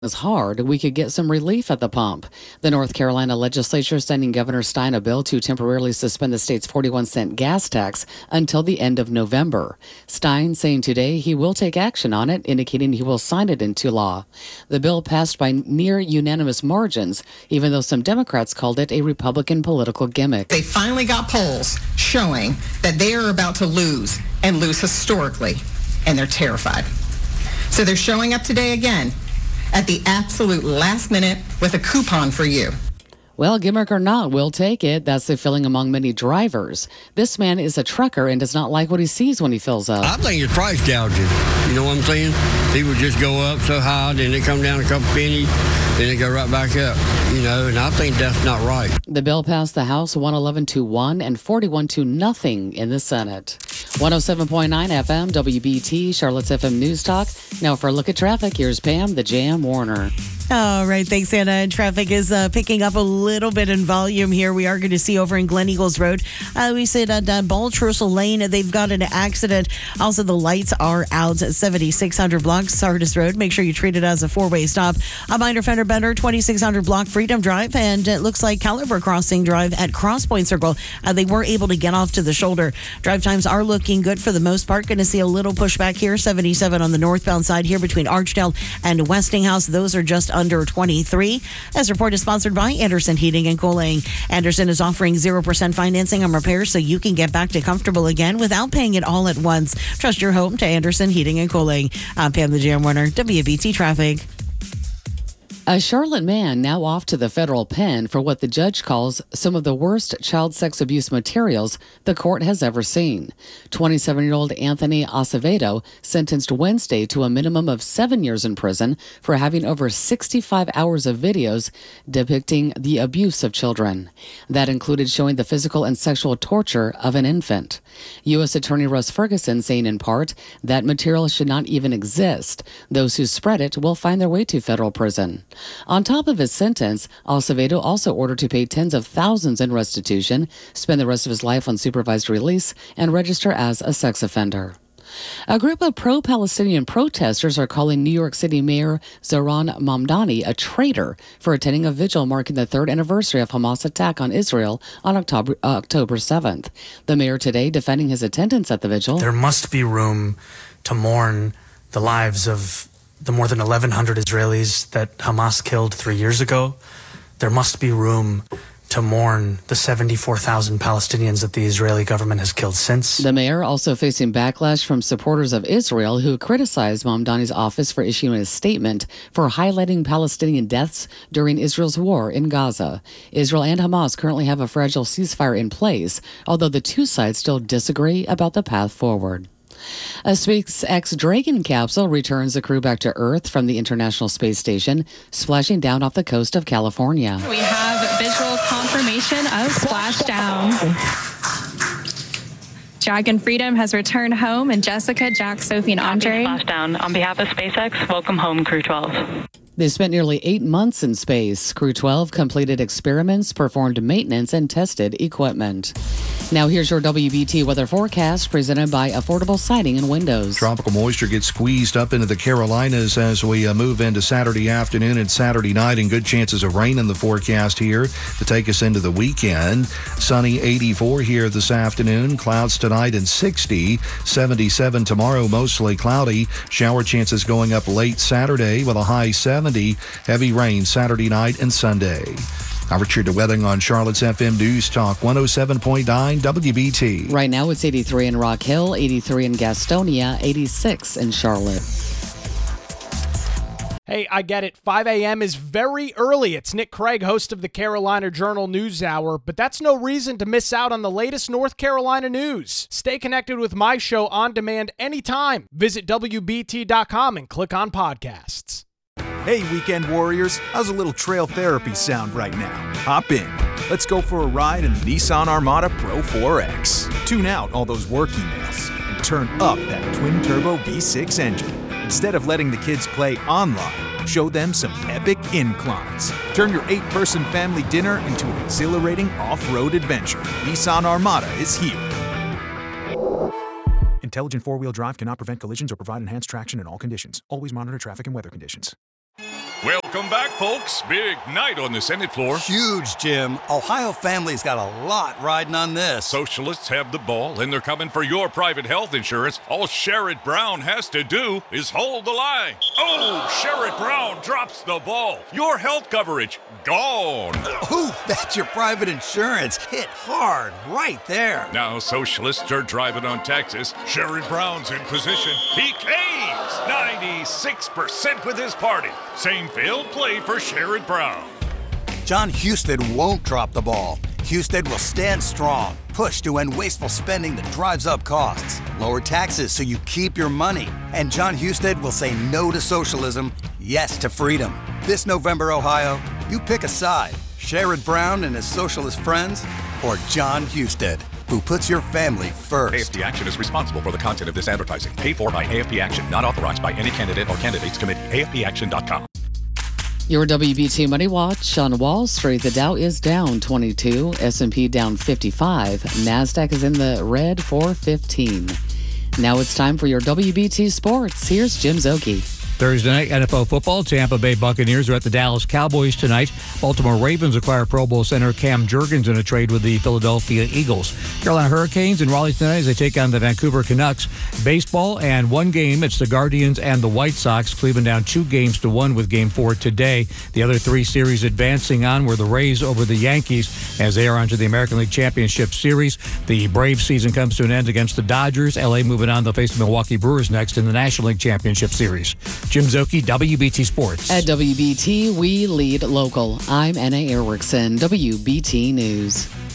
is hard, we could get some relief at the pump. The North Carolina legislature sending Governor Stein a bill to temporarily suspend the state's 41-cent gas tax until the end of November. Stein saying today he will take action on it, indicating he will sign it into law. The bill passed by near unanimous margins, even though some Democrats called it a Republican political gimmick. They finally got polls showing that they are about to lose, and lose historically, and they're terrified. So they're showing up today again at the absolute last minute with a coupon for you. Well, gimmick or not, we'll take it. That's the feeling among many drivers. This man is a trucker and does not like what he sees when he fills up. I think it's price gouging. You know what I'm saying? People just go up so high, then they come down a couple pennies, then they go right back up. And I think that's not right. The bill passed the House 111-1 and 41-0 in the Senate. 107.9 FM, WBT, Charlotte's FM News Talk. Now for a look at traffic, here's Pam, the Jam Warner. All right, thanks, Anna. Traffic is picking up a little bit in volume here. We are going to see over in Glen Eagles Road. We said at Baltrussel Lane, they've got an accident. Also, the lights are out at 7600 block Sardis Road. Make sure you treat it as a four-way stop. A minor fender bender, 2600 block Freedom Drive. And it looks like Caliber Crossing Drive at Cross Point Circle. They were able to get off to the shoulder. Drive times are looking good for the most part. Going to see a little pushback here. 77 on the northbound side here between Archdale and Westinghouse. Those are just under 23. This report is sponsored by Anderson Heating and Cooling. Anderson is offering 0% financing on repairs so you can get back to comfortable again without paying it all at once. Trust your home to Anderson Heating and Cooling. I'm Pam the Jam Warner, WBT Traffic. A Charlotte man now off to the federal pen for what the judge calls some of the worst child sex abuse materials the court has ever seen. 27-year-old Anthony Acevedo sentenced Wednesday to a minimum of 7 years in prison for having over 65 hours of videos depicting the abuse of children. That included showing the physical and sexual torture of an infant. U.S. Attorney Russ Ferguson saying in part that material should not even exist. Those who spread it will find their way to federal prison. On top of his sentence, Acevedo also ordered to pay tens of thousands in restitution, spend the rest of his life on supervised release, and register as a sex offender. A group of pro-Palestinian protesters are calling New York City Mayor Zohran Mamdani a traitor for attending a vigil marking the third anniversary of Hamas' attack on Israel on October 7th. The mayor today defending his attendance at the vigil. There must be room to mourn the lives of the more than 1,100 Israelis that Hamas killed 3 years ago. There must be room to mourn the 74,000 Palestinians that the Israeli government has killed since. The mayor also facing backlash from supporters of Israel who criticized Mamdani's office for issuing a statement for highlighting Palestinian deaths during Israel's war in Gaza. Israel and Hamas currently have a fragile ceasefire in place, although the two sides still disagree about the path forward. A SpaceX Dragon capsule returns the crew back to Earth from the International Space Station, splashing down off the coast of California. We have visual confirmation of splashdown. Dragon Freedom has returned home, and Jessica, Jack, Sophie, and Andre. Splashdown. On behalf of SpaceX, welcome home, Crew 12. They spent nearly 8 months in space. Crew 12 completed experiments, performed maintenance, and tested equipment. Now here's your WBT weather forecast presented by Affordable Siding and Windows. Tropical moisture gets squeezed up into the Carolinas as we move into Saturday afternoon and Saturday night, and good chances of rain in the forecast here to take us into the weekend. Sunny 84 here this afternoon. Clouds tonight and 60. 77 tomorrow, mostly cloudy. Shower chances going up late Saturday with a high 70. Heavy rain Saturday night and Sunday. I'm Richard DeWething on Charlotte's FM News Talk 107.9 WBT. Right now it's 83 in Rock Hill, 83 in Gastonia, 86 in Charlotte. Hey, I get it. 5 a.m. is very early. It's Nick Craig, host of the Carolina Journal News Hour, but that's no reason to miss out on the latest North Carolina news. Stay connected with my show on demand anytime. Visit WBT.com and click on podcasts. Hey, weekend warriors, how's a little trail therapy sound right now? Hop in. Let's go for a ride in the Nissan Armada Pro 4X. Tune out all those work emails and turn up that twin-turbo V6 engine. Instead of letting the kids play online, show them some epic inclines. Turn your 8-person family dinner into an exhilarating off-road adventure. Nissan Armada is here. Intelligent four-wheel drive cannot prevent collisions or provide enhanced traction in all conditions. Always monitor traffic and weather conditions. Welcome back, folks. Big night on the Senate floor. Huge, Jim. Ohio families got a lot riding on this. Socialists have the ball, and they're coming for your private health insurance. All Sherrod Brown has to do is hold the line. Oh, Sherrod Brown drops the ball. Your health coverage, gone. Ooh, that's your private insurance. Hit hard right there. Now socialists are driving on Texas. Sherrod Brown's in position. He caves. 96% with his party. Same failed play for Sherrod Brown. John Husted won't drop the ball. Husted will stand strong, push to end wasteful spending that drives up costs, lower taxes so you keep your money. And John Husted will say no to socialism, yes to freedom. This November, Ohio, you pick a side. Sherrod Brown and his socialist friends, or John Husted, who puts your family first. AFP Action is responsible for the content of this advertising. Paid for by AFP Action, not authorized by any candidate or candidates committee. AFPAction.com. Your WBT Money Watch on Wall Street. The Dow is down 22, S&P down 55, NASDAQ is in the red for 15. Now it's time for your WBT Sports. Here's Jim Zoki. Thursday night, NFL football. Tampa Bay Buccaneers are at the Dallas Cowboys tonight. Baltimore Ravens acquire Pro Bowl center Cam Jurgens in a trade with the Philadelphia Eagles. Carolina Hurricanes in Raleigh tonight as they take on the Vancouver Canucks. Baseball and one game. It's the Guardians and the White Sox. Cleveland down 2-1 with Game 4 today. The other three series advancing on were the Rays over the Yankees as they are onto the American League Championship Series. The Braves season comes to an end against the Dodgers. LA moving on. They'll face the Milwaukee Brewers next in the National League Championship Series. Jim Zoki, WBT Sports. At WBT, we lead local. I'm Anna Erickson, WBT News.